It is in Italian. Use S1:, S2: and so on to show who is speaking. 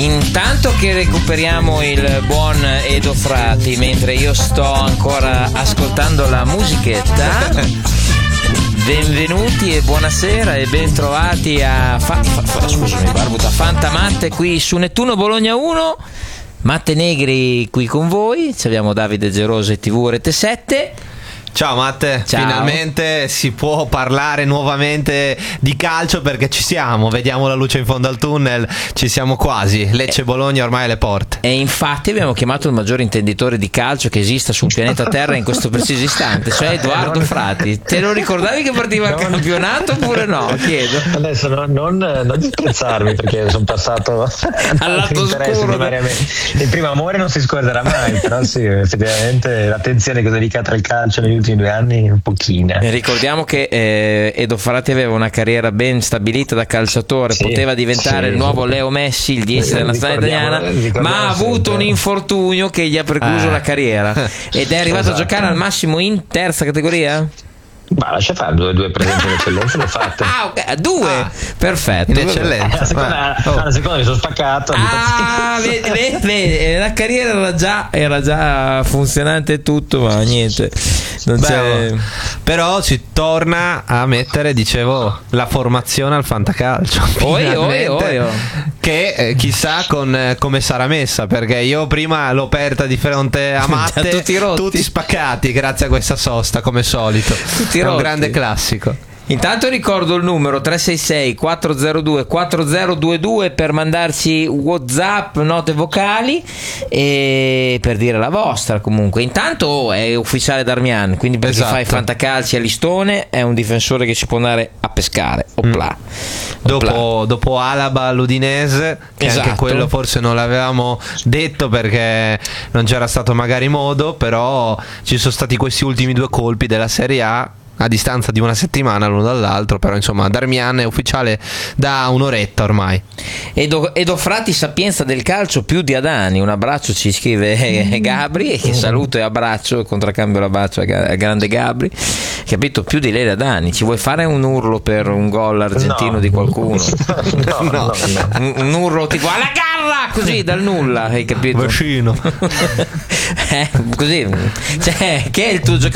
S1: Intanto che recuperiamo il buon Edo Frati mentre io sto ancora ascoltando la musichetta, benvenuti e buonasera e bentrovati a Fantamatte qui su Nettuno Bologna 1. Matte Negri qui con voi, ci abbiamo Davide Geroso e TV Rete 7.
S2: Ciao Matte,
S1: ciao.
S2: Finalmente si può parlare nuovamente di calcio perché ci siamo, vediamo la luce in fondo al tunnel, ci siamo quasi, Lecce-Bologna ormai alle porte.
S1: E infatti abbiamo chiamato il maggiore intenditore di calcio che esista sul pianeta Terra in questo preciso istante, cioè Edoardo Frati. Te lo ricordavi che partiva il campionato oppure no? Chiedo.
S3: Adesso non disprezzarmi perché sono passato
S1: al lato scuro.
S3: Il primo amore non si scorderà mai, però sì, effettivamente l'attenzione che ho dedicato al calcio negli ultimi 2 anni un pochina.
S1: Ricordiamo che Edo Frati aveva una carriera ben stabilita da calciatore, sì, poteva diventare il nuovo Leo Messi, il 10 della nazionale italiana, ma ha avuto un infortunio che gli ha precluso la carriera ed è arrivato a giocare al massimo in terza categoria?
S3: Ma lascia fare due presenze in eccellenza, l'ho fatte.
S1: Okay. 2? Perfetto.
S2: In eccellenza.
S3: La seconda mi sono spaccato.
S1: Vedi, la carriera era già funzionante e tutto, ma niente. Non c'è.
S2: Però si torna a mettere, dicevo, la formazione al fantacalcio. Che chissà come sarà messa, perché io prima l'ho aperta di fronte a Matte, tutti spaccati grazie a questa sosta come solito. È un grande classico.
S1: Intanto ricordo il numero 366 402 4022 per mandarci WhatsApp, note vocali e per dire la vostra. Comunque intanto è ufficiale Darmian, quindi per chi fa i fantacalci a listone è un difensore che si può andare a pescare. Opla.
S2: Dopo Alaba all'Udinese, che anche quello forse non l'avevamo detto perché non c'era stato magari modo, però ci sono stati questi ultimi 2 colpi della Serie A distanza di una settimana l'uno dall'altro, però insomma Darmian è ufficiale da un'oretta ormai.
S1: Edo Frati, sapienza del calcio più di Adani, un abbraccio ci scrive Gabri, e che saluto e abbraccio, contraccambio l'abbraccio a grande Gabri, capito, più di lei Adani. Ci vuoi fare un urlo per un gol argentino di qualcuno?
S3: No.
S1: Un urlo tipo alla garra, così dal nulla, hai capito?
S2: Vicino.
S1: Così, cioè, che è il tuo giocatore